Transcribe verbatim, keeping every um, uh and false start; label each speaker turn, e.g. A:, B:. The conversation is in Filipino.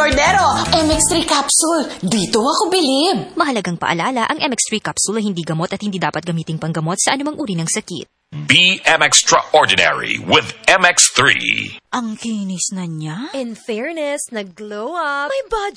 A: Cordero, M X three capsule. Dito ako bilib.
B: Mahalagang paalala, ang M X three capsule ay hindi gamot at hindi dapat gamiting panggamot sa anumang uri ng sakit.
C: Be M Extraordinary with M X three.
D: Ang kinis na niya.
E: In fairness, nag-glow up.
D: May budget